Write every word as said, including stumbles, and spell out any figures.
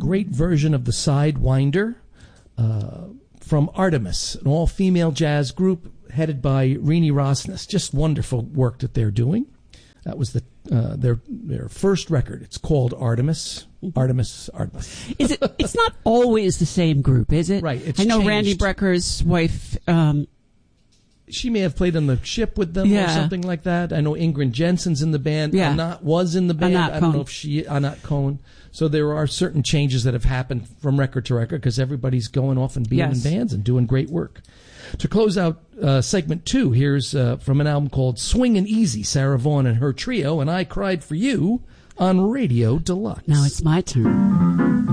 great version of the Sidewinder uh, from Artemis, an all-female jazz group headed by Rini Rosnes. Just wonderful work that they're doing. That was the uh, their their first record. It's called Artemis. Artemis, Artemis. Is it? It's not always the same group, is it? Right. It's I know changed. Randy Brecker's wife. Um, she may have played on the ship with them yeah. or something like that. I know Ingrid Jensen's in the band. Yeah. Anat was in the band. Anat I don't Cohen. know if she Anat Cohen. So there are certain changes that have happened from record to record because everybody's going off and being Yes. in bands and doing great work. To close out uh, segment two, here's uh, from an album called Swingin' Easy, Sarah Vaughan and her trio, and I Cried for You on Radio Deluxe. now it's my turn.